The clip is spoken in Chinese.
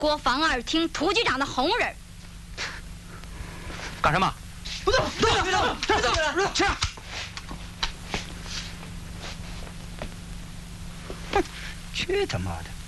国防二厅突局长的红人。 干什么？ 不动，不动， 别动，去！ 哼，去他妈的！